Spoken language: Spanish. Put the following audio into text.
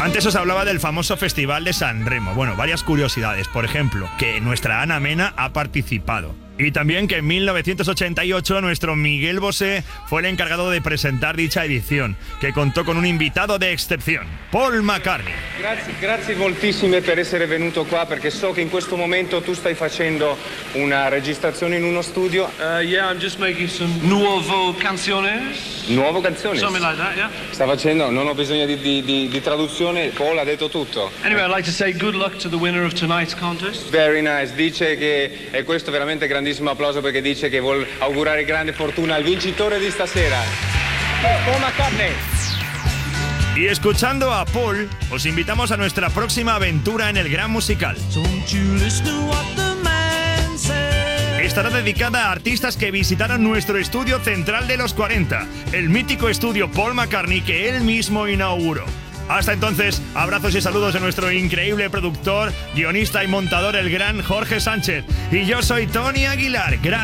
Antes os hablaba del famoso Festival de San Remo. Bueno, varias curiosidades. Por ejemplo, que nuestra Ana Mena ha participado. Y también que en 1988 nuestro Miguel Bosé fue el encargado de presentar dicha edición, que contó con un invitado de excepción, Paul McCartney. Grazie moltissime per essere venuto qua, perché so che in questo momento tu stai facendo una registrazione in uno studio. Yeah, I'm just making some nuovo canciones. Nuovo canzoni? Something like that, yeah. Sta facendo, non ho bisogno di traduzione, Paul ha detto tutto. Anyway, I'd like to say good luck to the winner of tonight's contest. Very nice, dice che, e questo è veramente grandissimo applauso perché dice che vuol augurare grande fortuna al vincitore di stasera, Paul McCartney. Y escuchando a Paul, os invitamos a nuestra próxima aventura en el Gran Musical. Estará dedicada a artistas que visitaron nuestro estudio central de los 40, el mítico estudio Paul McCartney que él mismo inauguró. Hasta entonces, abrazos y saludos de nuestro increíble productor, guionista y montador, el gran Jorge Sánchez. Y yo soy Tony Aguilar. Gracias.